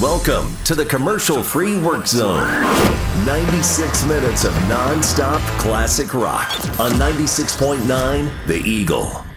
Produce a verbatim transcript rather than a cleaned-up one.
Welcome to the commercial-free work zone. ninety-six minutes of non-stop classic rock on ninety-six point nine The Eagle.